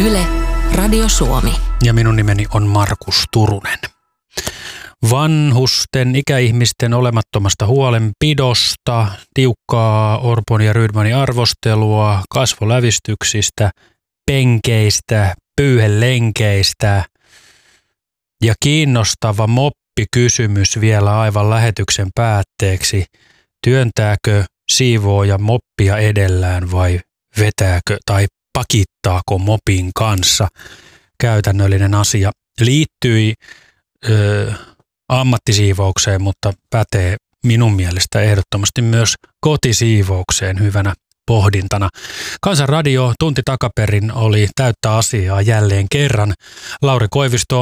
Yle, Radio Suomi. Ja minun nimeni on Markus Turunen. Vanhusten, ikäihmisten olemattomasta huolenpidosta, tiukkaa Orpon ja Rydmanin arvostelua, kasvolävistyksistä, penkeistä, pyyhelenkeistä ja kiinnostava moppikysymys vielä aivan lähetyksen päätteeksi. Työntääkö siivooja moppia edellään vai vetääkö tai pakittaako mopin kanssa? Käytännöllinen asia. Liittyi ammattisiivoukseen, mutta pätee minun mielestä ehdottomasti myös kotisiivoukseen hyvänä pohdintana. Kansanradio tunti takaperin oli täyttä asiaa jälleen kerran. Lauri Koivisto